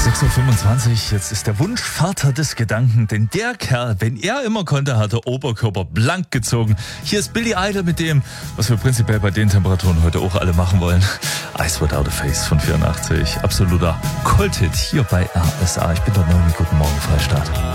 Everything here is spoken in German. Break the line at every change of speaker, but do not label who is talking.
6.25 Uhr, jetzt ist der Wunschvater des Gedanken, denn der Kerl, wenn er immer konnte, hat der Oberkörper blank gezogen. Hier ist Billy Idol mit dem, was wir prinzipiell bei den Temperaturen heute auch alle machen wollen. Ice Without a Face von 84, absoluter Kulthit hier bei RSA. Ich bin der Neumi, guten Morgen, Freistaat.